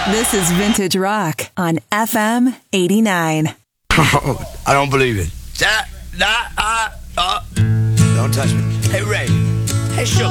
This is Vintage Rock on FM 89. I don't believe it. Don't touch me. Hey, Ray. Hey, Sugar.